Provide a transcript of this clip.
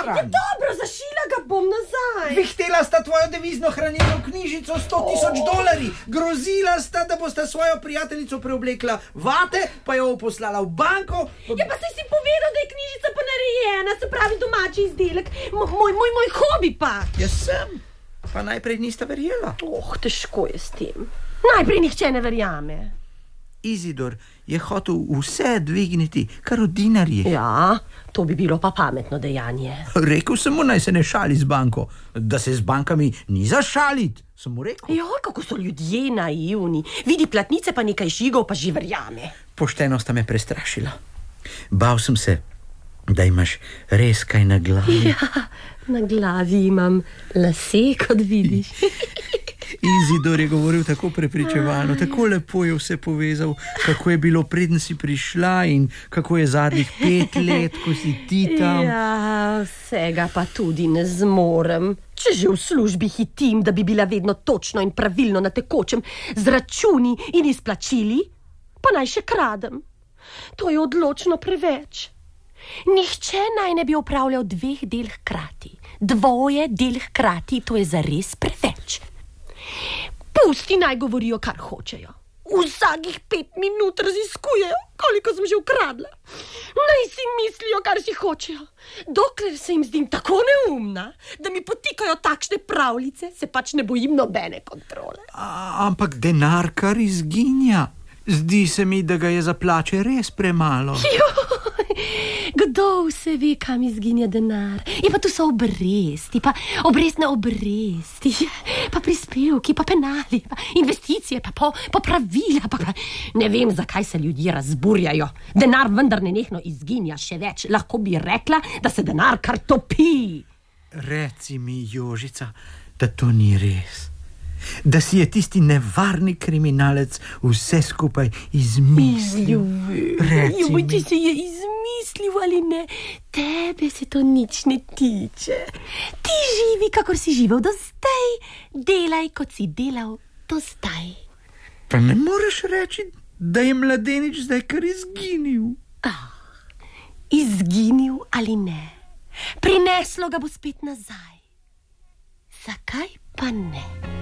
stran. Dobro, zašila ga bom nazaj. Vihtela sta tvojo devizno hranilno knjižico $100,000. Grozila sta, da bosta svojo prijateljico preoblekla vate, pa jo poslala v banko. Ja, pa saj si povedal, da je knjižica ponarejena, se pravi domači izdelek. Moj hobi pa. Jaz sem, pa najprej nista verjela. Težko je s tem. Najprej nihče ne verjame. Izidor je hotel vse dvigniti, kar od dinarji. Ja, to bi bilo pa pametno dejanje. Rekel sem mu, naj se ne šali z banko. Da se z bankami ni za šalit, sem mu rekel. Joj, kako so ljudje naivni. Vidi platnice pa nekaj žigov, pa že verjame. Pošteno sta me prestrašila. Bal sem se, da imaš res kaj na glavi. Ja, na glavi imam lase, kot vidiš. Izidor je govoril tako prepričevalno, tako lepo je vse povezal, kako je bilo preden si prišla in kako je zadnjih 5 let, ko si ti tam. Ja, vsega pa tudi ne zmorem. Če že v službi hitim, da bi bila vedno točno in pravilno na tekočem z računi in izplačili, pa naj še kradem. To je odločno preveč. Nihče naj ne bi opravljal 2 del hkrati. 2 del hkrati, to je zares preveč. Pusti naj govorijo, kar hočejo. Vsakih 5 minut raziskujejo, koliko sem že ukradla. Naj si mislijo, kar si hočejo. Dokler se jim zdim tako neumna, da mi potikajo takšne pravljice, se pač ne bojim nobene kontrole. Ampak denar kar izginja. Zdi se mi, da ga je za plače res premalo. Kdo vse ve, kam izginja denar? Je pa tu so obresti, pa obrestne obresti, pa prispevki, pa penali, pa investicije, pa popravila, pa ne vem, zakaj se ljudje razburjajo. Denar vendar nenehno izginja, še več. Lahko bi rekla, da se denar kar topi. Reci mi, Jožica, da to ni res. Da si je tisti nevarni kriminalec vse skupaj izmislil. Reci mi. Če se je izmislil ali ne, tebe se to nič ne tiče. Ti živi, kakor si živel do zdaj, delaj, kot si delal do zdaj. Pa ne moreš reči, da je mladenič zdaj kar izginil. Izginil ali ne, prineslo ga bo spet nazaj. Zakaj pa ne?